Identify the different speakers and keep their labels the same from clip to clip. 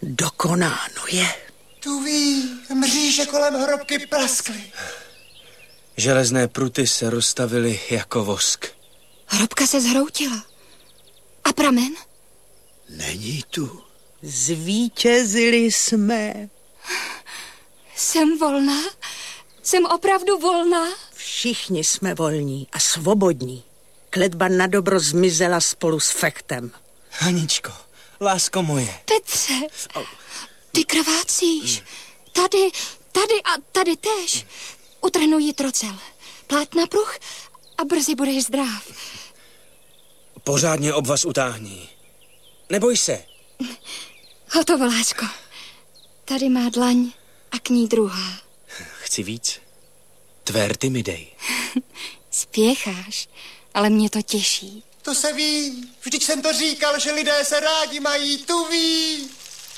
Speaker 1: Dokonáno je.
Speaker 2: Tu ví, mříže kolem hrobky praskly.
Speaker 3: Železné pruty se roztavily jako vosk.
Speaker 4: Hrobka se zhroutila. A pramen?
Speaker 1: Není tu. Zvítězili jsme.
Speaker 4: Jsem volná? Jsem opravdu volná?
Speaker 1: Všichni jsme volní a svobodní. Kletba na dobro zmizela spolu s Fechtem.
Speaker 3: Haničko, lásko moje.
Speaker 4: Petře, ty krvácíš. Tady a tady též. Utrhnu jí trocel. Plát na pruh a brzy budeš zdrav.
Speaker 3: Pořádně obvaz utáhni. Neboj se.
Speaker 4: Hotovo, lásko. Tady má dlaň a k ní druhá.
Speaker 3: Chci víc? Tvé rty mi dej.
Speaker 4: Spěcháš, ale mě to těší.
Speaker 2: To se ví, vždyť jsem to říkal, že lidé se rádi mají, tu ví.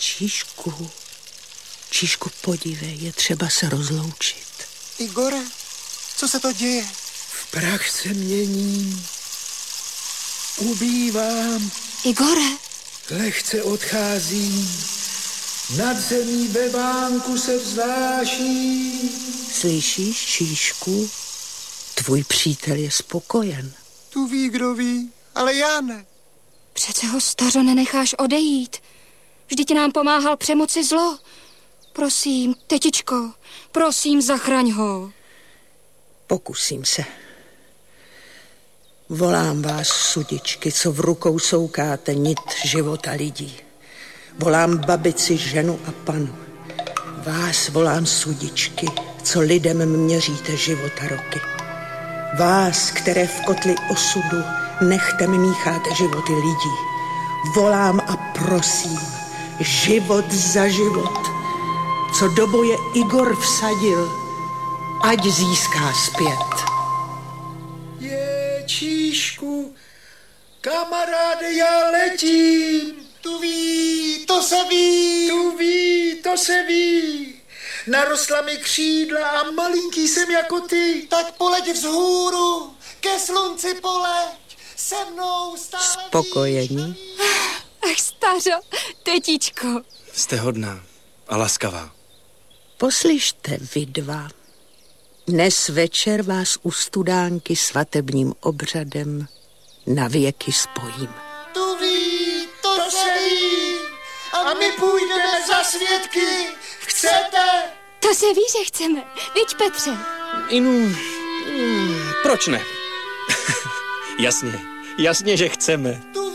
Speaker 1: Číšku, podívej, je třeba se rozloučit.
Speaker 2: Igore, co se to děje?
Speaker 1: V prach se měním, ubývám.
Speaker 4: Igore.
Speaker 5: Lehce odcházím, nad zemí ve vánku se vznáší.
Speaker 1: Slyšíš, Číšku? Tvůj přítel je spokojen.
Speaker 2: Tu ví, kdo ví, ale já ne.
Speaker 4: Přece ho, stařo, nenecháš odejít. Vždyť nám pomáhal přemoci zlo. Prosím, tetičko, prosím, zachraň ho.
Speaker 1: Pokusím se. Volám vás, sudičky, co v rukou soukáte nit života lidí. Volám babici, ženu a panu. Vás volám, sudičky, co lidem měříte života roky. Vás, které v kotli osudu nechtem mícháte životy lidí. Volám a prosím, život za život, co do boje Igor vsadil, ať získá zpět.
Speaker 5: Číšku, kamaráde, já letím.
Speaker 2: Tu ví, to se ví.
Speaker 5: Tu ví, to se ví. Narostla mi křídla a malinký jsem jako ty.
Speaker 2: Tak poleď vzhůru, ke slunci poleď, se mnou stále.
Speaker 1: Spokojení?
Speaker 4: Ach, stařo, tetičko.
Speaker 3: Jste hodná a laskavá.
Speaker 1: Poslyšte vy dva. Dnes večer vás u studánky svatebním obřadem na věky spojím.
Speaker 2: Tu ví, to se ví. A my půjdeme za svědky. Chcete?
Speaker 4: To se ví, že chceme. Viď, Petře?
Speaker 3: Proč ne? Jasně, že chceme.
Speaker 2: Tu